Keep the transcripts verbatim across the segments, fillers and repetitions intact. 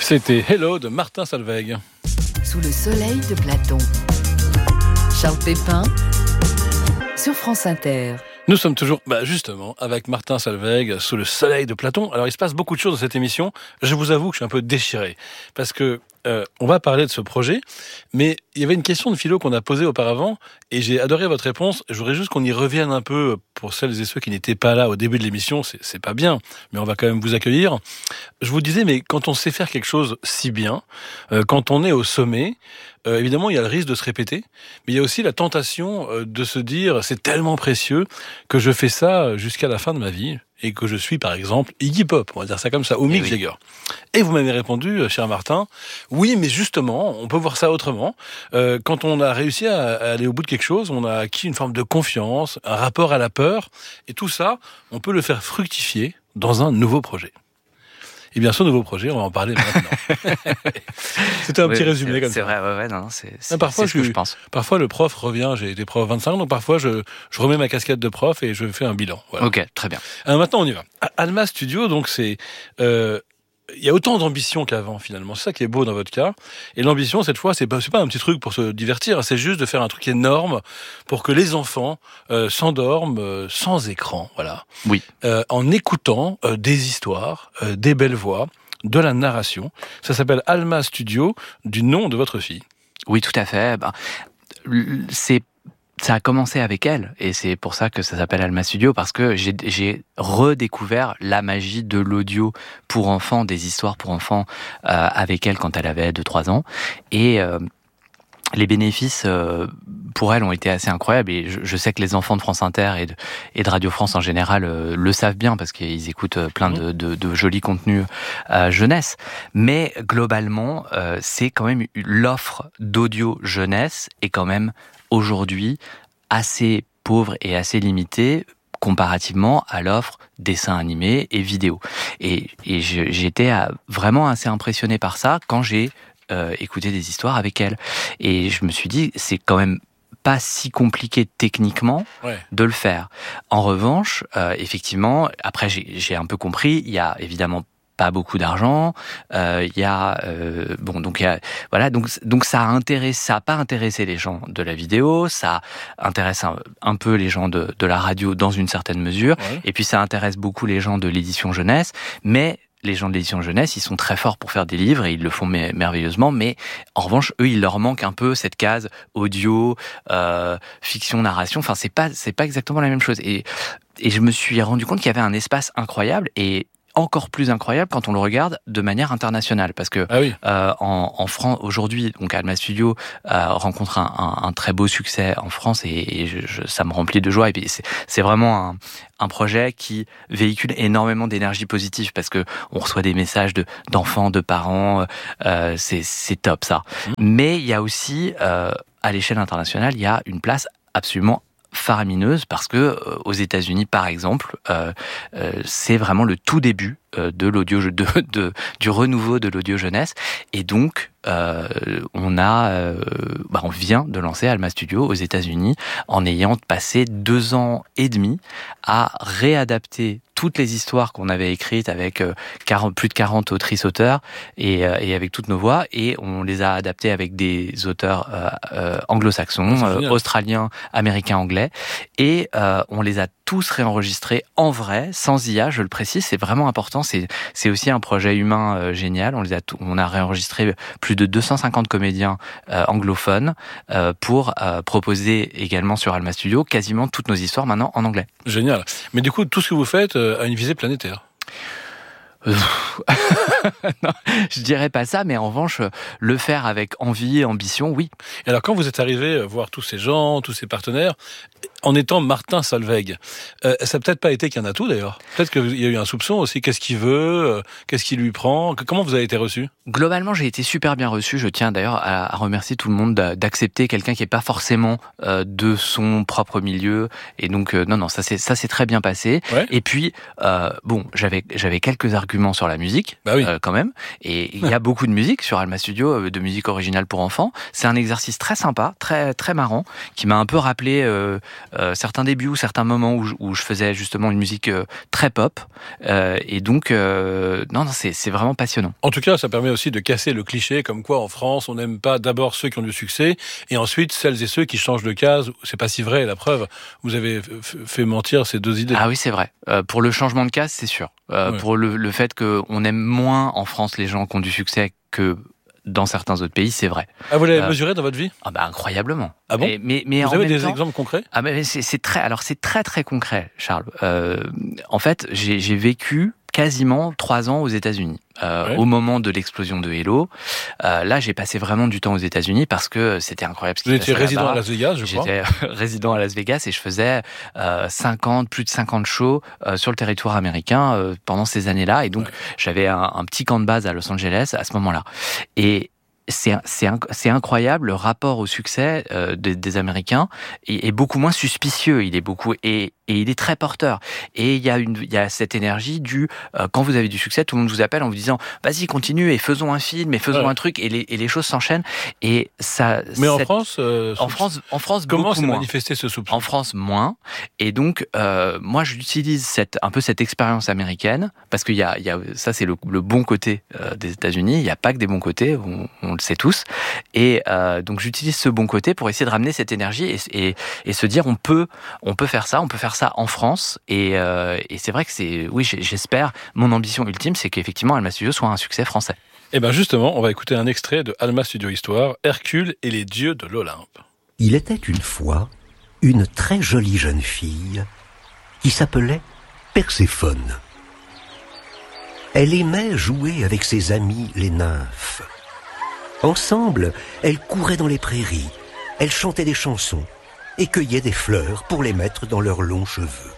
C'était Hello de Martin Solveig. Sous le soleil de Platon. Charles Pépin sur France Inter. Nous sommes toujours, bah justement, avec Martin Solveig, sous le soleil de Platon. Alors, il se passe beaucoup de choses dans cette émission. Je vous avoue que je suis un peu déchiré. Parce que, euh, on va parler de ce projet. Mais il y avait une question de philo qu'on a posée auparavant. Et j'ai adoré votre réponse. Je voudrais juste qu'on y revienne un peu pour celles et ceux qui n'étaient pas là au début de l'émission. C'est, c'est pas bien. Mais on va quand même vous accueillir. Je vous disais, mais quand on sait faire quelque chose si bien, euh, quand on est au sommet, Euh, évidemment, il y a le risque de se répéter, mais il y a aussi la tentation euh, de se dire c'est tellement précieux que je fais ça jusqu'à la fin de ma vie et que je suis, par exemple, Iggy Pop, on va dire ça comme ça, ou Mick Jagger. Et vous m'avez répondu, euh, cher Martin, oui, mais justement, on peut voir ça autrement. Euh, quand on a réussi à, à aller au bout de quelque chose, on a acquis une forme de confiance, un rapport à la peur, et tout ça, on peut le faire fructifier dans un nouveau projet. Et bien, ce nouveau projet, on va en parler maintenant. C'était un oui, petit résumé c'est, comme c'est ça. C'est vrai, ouais, ouais, non, c'est, c'est, parfois, c'est ce que je pense. Parfois, le prof revient, j'ai été prof vingt-cinq ans, donc parfois, je, je remets ma casquette de prof et je fais un bilan. Voilà. Ok, très bien. Alors maintenant, on y va. Alma Studio, donc c'est... Euh, il y a autant d'ambition qu'avant, finalement. C'est ça qui est beau dans votre cas. Et l'ambition, cette fois, c'est pas, c'est pas un petit truc pour se divertir. C'est juste de faire un truc énorme pour que les enfants euh, s'endorment euh, sans écran. Voilà. Oui. Euh, en écoutant euh, des histoires, euh, des belles voix, de la narration. Ça s'appelle Alma Studio, du nom de votre fille. Oui, tout à fait. Ben, c'est Ça a commencé avec elle, et c'est pour ça que ça s'appelle Alma Studio, parce que j'ai, j'ai redécouvert la magie de l'audio pour enfants, des histoires pour enfants, euh, avec elle quand elle avait deux trois ans. Et euh, les bénéfices euh, pour elle ont été assez incroyables, et je, je sais que les enfants de France Inter et de, et de Radio France en général euh, le savent bien, parce qu'ils écoutent plein de, de, de jolis contenus euh, jeunesse. Mais globalement, euh, c'est quand même l'offre d'audio jeunesse est quand même aujourd'hui assez pauvre et assez limitée comparativement à l'offre dessin animé et vidéo. Et, et je, j'étais vraiment assez impressionné par ça quand j'ai euh, écouté des histoires avec elle. Et je me suis dit, c'est quand même pas si compliqué techniquement ouais. de le faire. En revanche, euh, effectivement, après j'ai, j'ai un peu compris, il y a évidemment pas beaucoup d'argent, il euh, y a euh, bon donc il y a voilà donc donc ça a intéressé ça a pas intéressé les gens de la vidéo, ça intéresse un, un peu les gens de de la radio dans une certaine mesure, ouais. et puis ça intéresse beaucoup les gens de l'édition jeunesse, mais les gens de l'édition jeunesse, ils sont très forts pour faire des livres et ils le font merveilleusement, mais en revanche, eux, il leur manque un peu cette case audio, euh, fiction, narration. Enfin, c'est pas c'est pas exactement la même chose. Et et je me suis rendu compte qu'il y avait un espace incroyable, et encore plus incroyable quand on le regarde de manière internationale, parce que ah oui. euh, en, en France aujourd'hui, donc Alma Studio euh, rencontre un, un, un très beau succès en France, et, et je, je, ça me remplit de joie. Et puis c'est, c'est vraiment un, un projet qui véhicule énormément d'énergie positive, parce que on reçoit des messages de d'enfants, de parents, euh, c'est c'est top ça. Mmh. Mais il y a aussi euh, à l'échelle internationale, il y a une place absolument faramineuse, parce que euh, aux États-Unis, par exemple, euh, euh, c'est vraiment le tout début euh, de l'audio de, de du renouveau de l'audio jeunesse, et donc euh, on a, euh, bah, on vient de lancer Alma Studio aux États-Unis en ayant passé deux ans et demi à réadapter toutes les histoires qu'on avait écrites avec euh, quarante, plus de quarante autrices-auteurs et, euh, et avec toutes nos voix, et on les a adaptées avec des auteurs euh, euh, anglo-saxons, euh, australiens, américains, anglais, et euh, on les a tous réenregistrés en vrai, sans I A, je le précise, c'est vraiment important. C'est c'est aussi un projet humain euh, génial. On les a tout, on a réenregistré plus de deux cent cinquante comédiens euh, anglophones euh, pour euh, proposer également sur Alma Studio quasiment toutes nos histoires maintenant en anglais. Génial. Mais du coup, tout ce que vous faites euh, a une visée planétaire. Non, je dirais pas ça, mais en revanche, le faire avec envie et ambition, oui. Et alors, quand vous êtes arrivé voir tous ces gens, tous ces partenaires, en étant Martin Solveig, euh, ça n'a peut-être pas été qu'il y en a tout d'ailleurs. Peut-être qu'il y a eu un soupçon aussi. Qu'est-ce qu'il veut euh, Qu'est-ce qu'il lui prend Comment vous avez été reçu ? Globalement, j'ai été super bien reçu. Je tiens d'ailleurs à, à remercier tout le monde d'accepter quelqu'un qui n'est pas forcément euh, de son propre milieu. Et donc, euh, non, non, ça s'est ça s'est très bien passé. Ouais. Et puis, euh, bon, j'avais j'avais quelques arguments sur la musique. Bah oui. Euh, euh, quand même. Et il y a beaucoup de musique sur Alma Studio, de musique originale pour enfants. C'est un exercice très sympa, très très marrant, qui m'a un peu rappelé euh, euh, certains débuts ou certains moments où je, où je faisais justement une musique euh, très pop. Euh, et donc, euh, non, non, c'est, c'est vraiment passionnant. En tout cas, ça permet aussi de casser le cliché comme quoi en France, on n'aime pas d'abord ceux qui ont du succès et ensuite celles et ceux qui changent de case. C'est pas si vrai, la preuve. Vous avez f- fait mentir ces deux idées. Ah oui, c'est vrai. Euh, pour le changement de case, c'est sûr. Euh, ouais. Pour le, le fait qu'on aime moins en France les gens qui ont du succès que dans certains autres pays, c'est vrai. Ah, vous l'avez euh, mesuré dans votre vie ? Ah bah incroyablement. Ah bon ? mais, mais, mais Vous en avez même des temps, exemples concrets ? Ah bah c'est, c'est très, alors c'est très très concret, Charles. Euh, en fait, j'ai, j'ai vécu quasiment trois ans aux États-Unis. Euh, ouais. Au moment de l'explosion de Hello, euh, là j'ai passé vraiment du temps aux États-Unis parce que c'était incroyable. Ce qui Vous étiez résident là-bas. à Las Vegas, je crois. J'étais résident à Las Vegas et je faisais euh, cinquante, plus de cinquante shows euh, sur le territoire américain euh, pendant ces années-là. Et donc ouais. j'avais un, un petit camp de base à Los Angeles à ce moment-là. Et c'est, c'est, c'est incroyable, le rapport au succès euh, des, des Américains est, est beaucoup moins suspicieux. Il est beaucoup et, et il est très porteur. Et il y a une, il y a cette énergie du euh, quand vous avez du succès, tout le monde vous appelle en vous disant vas-y continue et faisons un film et faisons ouais. un truc et les, et les choses s'enchaînent. Et ça. Mais en France, euh, en France, en France, comment s'est moins. manifesté ce soupçon ? En France, moins. Et donc, euh, moi, j'utilise cette un peu cette expérience américaine parce qu'il y a, il y a ça, c'est le, le bon côté euh, des États-Unis. Il n'y a pas que des bons côtés. On, on le sait tous. Et euh, donc j'utilise ce bon côté pour essayer de ramener cette énergie et, et, et se dire on peut, on peut faire ça, on peut faire ça en France. Et, euh, et c'est vrai que c'est, oui, j'espère. Mon ambition ultime, c'est qu'effectivement Alma Studio soit un succès français. Et bien justement, on va écouter un extrait de Alma Studio Histoire, Hercule et les dieux de l'Olympe. Il était une fois une très jolie jeune fille qui s'appelait Perséphone. Elle aimait jouer avec ses amies les nymphes. Ensemble, elles couraient dans les prairies, elles chantaient des chansons et cueillaient des fleurs pour les mettre dans leurs longs cheveux.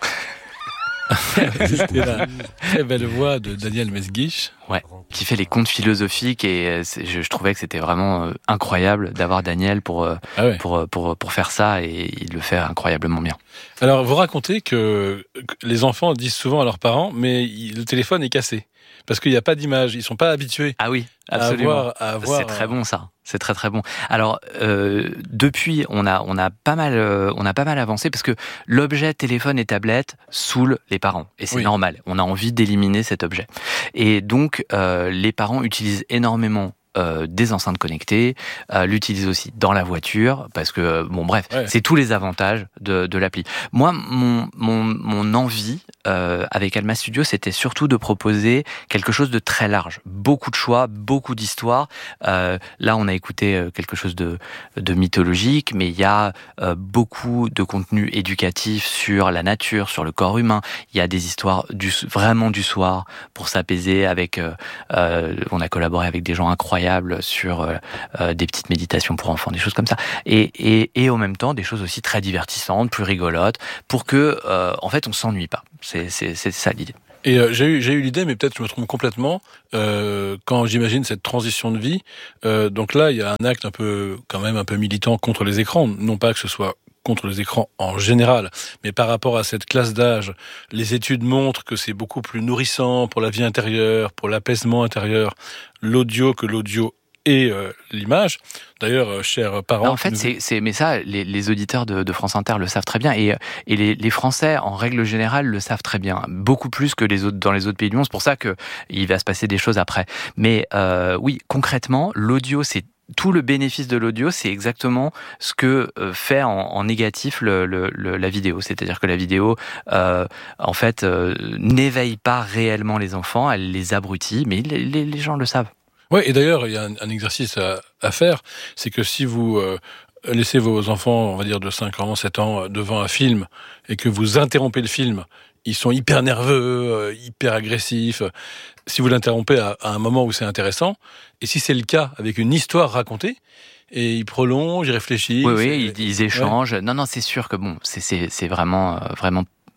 C'était la très belle voix de Daniel Mesguich. Ouais, qui fait les contes philosophiques et je, je trouvais que c'était vraiment euh, incroyable d'avoir Daniel pour, euh, ah ouais. pour, pour, pour faire ça et il le fait incroyablement bien. Alors, vous racontez que les enfants disent souvent à leurs parents, mais le téléphone est cassé. Parce qu'il n'y a pas d'image, ils ne sont pas habitués. Ah oui, absolument. À avoir, à avoir... C'est très bon ça. C'est très très bon. Alors euh, depuis, on a on a pas mal euh, on a pas mal avancé parce que l'objet téléphone et tablette saoule les parents et c'est oui. normal. On a envie d'éliminer cet objet. Et donc euh, les parents utilisent énormément Euh, des enceintes connectées, euh, l'utilise aussi dans la voiture, parce que, bon bref, ouais. c'est tous les avantages de, de l'appli. Moi, mon, mon, mon envie euh, avec Alma Studio, c'était surtout de proposer quelque chose de très large. Beaucoup de choix, beaucoup d'histoires. Euh, là, on a écouté quelque chose de, de mythologique, mais il y a euh, beaucoup de contenu éducatif sur la nature, sur le corps humain. Il y a des histoires du, vraiment du soir pour s'apaiser avec... Euh, euh, on a collaboré avec des gens incroyables sur euh, euh, des petites méditations pour enfants, des choses comme ça, et, et, et en même temps des choses aussi très divertissantes, plus rigolotes, pour que euh, en fait on s'ennuie pas. C'est, c'est, c'est ça l'idée. Et euh, j'ai eu j'ai eu l'idée, mais peut-être je me trompe complètement. Euh, quand j'imagine cette transition de vie, euh, donc là il y a un acte un peu quand même un peu militant contre les écrans, non pas que ce soit contre les écrans en général, mais par rapport à cette classe d'âge, les études montrent que c'est beaucoup plus nourrissant pour la vie intérieure, pour l'apaisement intérieur, l'audio que l'audio et euh, l'image. D'ailleurs, euh, chers parents... En fait, nous... c'est, c'est, mais ça, les, les auditeurs de, de France Inter le savent très bien, et, et les, les Français, en règle générale, le savent très bien, beaucoup plus que les autres, dans les autres pays du monde. C'est pour ça qu'il va se passer des choses après. Mais euh, oui, concrètement, l'audio, c'est tout le bénéfice de l'audio, c'est exactement ce que fait en, en négatif le, le, le, la vidéo. C'est-à-dire que la vidéo, euh, en fait, euh, n'éveille pas réellement les enfants, elle les abrutit, mais les, les, les gens le savent. Oui, et d'ailleurs, il y a un, un exercice à, à faire, c'est que si vous euh, laissez vos enfants, on va dire de cinq ans, sept ans, devant un film, et que vous interrompez le film, ils sont hyper nerveux, hyper agressifs. Si vous l'interrompez à, à un moment où c'est intéressant, et si c'est le cas avec une histoire racontée, et ils prolongent, ils réfléchissent. Oui, oui, ils, ils échangent. Ouais. Non, non, c'est sûr que bon, c'est, c'est, c'est vraiment, vraiment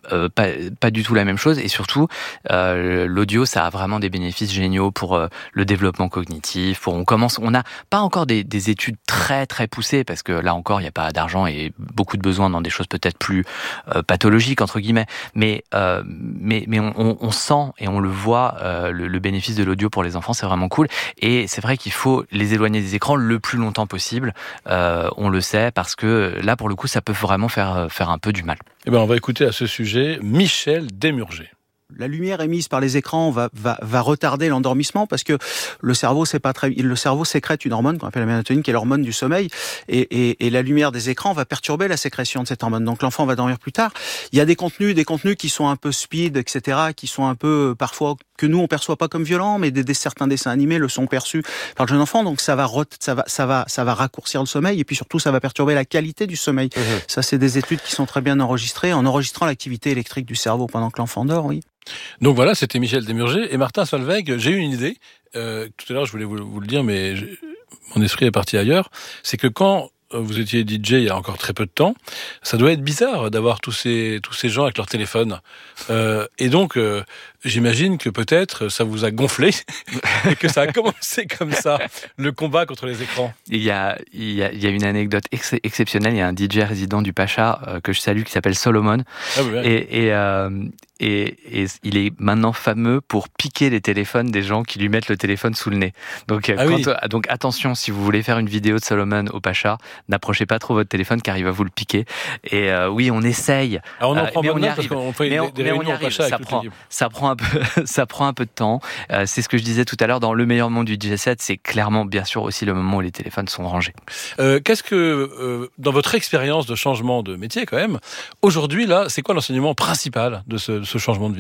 Euh, pas, pas du tout la même chose, et surtout euh, l'audio, ça a vraiment des bénéfices géniaux pour euh, le développement cognitif. Pour on commence, on n'a pas encore des, des études très très poussées parce que là encore il n'y a pas d'argent et beaucoup de besoins dans des choses peut-être plus euh, pathologiques entre guillemets. Mais euh, mais mais on, on, on sent et on le voit euh, le, le bénéfice de l'audio pour les enfants, c'est vraiment cool. Et c'est vrai qu'il faut les éloigner des écrans le plus longtemps possible. Euh, on le sait parce que là pour le coup ça peut vraiment faire faire un peu du mal. Eh ben on va écouter à ce sujet Michel Desmurger. La lumière émise par les écrans va, va, va retarder l'endormissement parce que le cerveau, c'est pas très, le cerveau sécrète une hormone qu'on appelle la mélatonine, qui est l'hormone du sommeil, et, et, et la lumière des écrans va perturber la sécrétion de cette hormone. Donc l'enfant va dormir plus tard. Il y a des contenus, des contenus qui sont un peu speed, et cetera, qui sont un peu parfois que nous on perçoit pas comme violents, mais des, des certains dessins animés le sont perçus par le jeune enfant. Donc ça va, ça va, ça va, ça va raccourcir le sommeil et puis surtout ça va perturber la qualité du sommeil. Mmh. Ça, c'est des études qui sont très bien enregistrées en enregistrant l'activité électrique du cerveau pendant que l'enfant dort. Oui. Donc voilà, c'était Michel Desmurger et Martin Solveig. J'ai eu une idée. Euh, tout à l'heure, je voulais vous, vous le dire, mais je, mon esprit est parti ailleurs. C'est que quand vous étiez D J il y a encore très peu de temps, ça doit être bizarre d'avoir tous ces tous ces gens avec leur téléphone. Euh, et donc, euh, j'imagine que peut-être ça vous a gonflé et que ça a commencé comme ça, le combat contre les écrans. Il y a il y a, il y a une anecdote ex- exceptionnelle. Il y a un D J résident du Pacha euh, que je salue qui s'appelle Solomon. Ah oui, oui. Et et, euh, et et il est maintenant fameux pour piquer les téléphones des gens qui lui mettent le téléphone sous le nez. Donc ah quand, oui. donc attention, si vous voulez faire une vidéo de Solomon au Pacha, n'approchez pas trop votre téléphone car il va vous le piquer. Et euh, oui, on essaye. Alors on en euh, prend mais bonne on y note arrive. Parce qu'on fait mais on, des, des mais réunions on y arrive. au Pacha Ça avec prend, ça prend un peu, ça prend un peu de temps. Euh, c'est ce que je disais tout à l'heure. Dans le meilleur monde du D J set, c'est clairement, bien sûr, aussi le moment où les téléphones sont rangés. Euh, qu'est-ce que, euh, dans votre expérience de changement de métier, quand même, aujourd'hui là, c'est quoi l'enseignement principal de ce, de ce changement de vie ?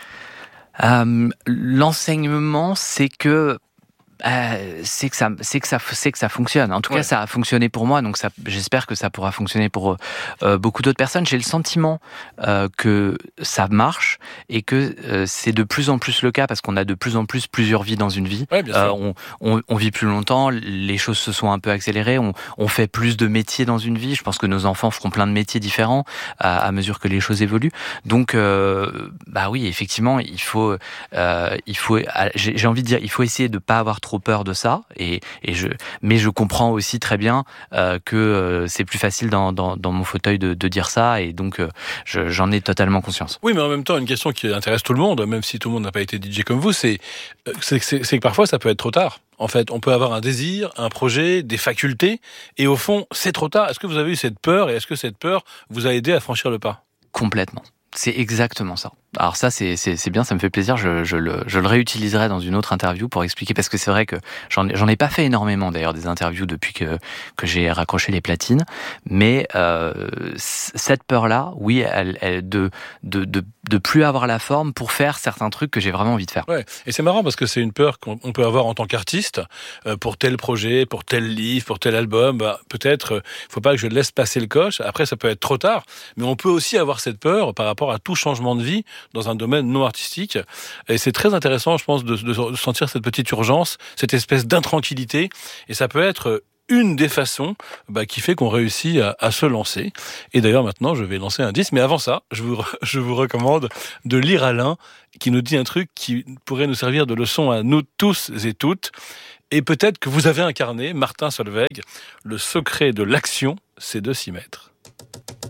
Euh, l'enseignement, c'est que Euh, c'est que ça, c'est que ça, c'est que ça fonctionne. En tout ouais. cas, ça a fonctionné pour moi, donc ça, j'espère que ça pourra fonctionner pour euh, beaucoup d'autres personnes. J'ai le sentiment euh, que ça marche et que euh, c'est de plus en plus le cas parce qu'on a de plus en plus plusieurs vies dans une vie. Ouais, bien euh, sûr. on, on, on vit plus longtemps, les choses se sont un peu accélérées. On, on fait plus de métiers dans une vie. Je pense que nos enfants feront plein de métiers différents à, à mesure que les choses évoluent. Donc, euh, bah oui, effectivement, il faut, euh, il faut, j'ai, j'ai envie de dire, il faut essayer de pas avoir trop peur de ça, et, et je, mais je comprends aussi très bien euh, que euh, c'est plus facile dans, dans, dans mon fauteuil de, de dire ça, et donc euh, je, j'en ai totalement conscience. Oui, mais en même temps, une question qui intéresse tout le monde, même si tout le monde n'a pas été D J comme vous, c'est, c'est, c'est, c'est que parfois ça peut être trop tard. En fait, on peut avoir un désir, un projet, des facultés, et au fond, c'est trop tard. Est-ce que vous avez eu cette peur, et est-ce que cette peur vous a aidé à franchir le pas ? Complètement. C'est exactement ça. Alors ça, c'est, c'est, c'est bien, ça me fait plaisir. Je, je, le, je le réutiliserai dans une autre interview pour expliquer, parce que c'est vrai que j'en, j'en ai pas fait énormément d'ailleurs des interviews depuis que, que j'ai raccroché les platines. Mais euh, cette peur-là, oui, elle, elle, de, de, de, de plus avoir la forme pour faire certains trucs que j'ai vraiment envie de faire. Ouais. Et c'est marrant parce que c'est une peur qu'on peut avoir en tant qu'artiste euh, pour tel projet, pour tel livre, pour tel album. Bah, peut-être, euh, faut pas que je laisse passer le coche. Après, ça peut être trop tard. Mais on peut aussi avoir cette peur par rapport à tout changement de vie dans un domaine non artistique. Et c'est très intéressant, je pense, de, de sentir cette petite urgence, cette espèce d'intranquillité. Et ça peut être une des façons bah, qui fait qu'on réussit à, à se lancer. Et d'ailleurs, maintenant, je vais lancer un disque. Mais avant ça, je vous, je vous recommande de lire Alain, qui nous dit un truc qui pourrait nous servir de leçon à nous tous et toutes. Et peut-être que vous avez incarné, Martin Solveig, le secret de l'action, c'est de s'y mettre.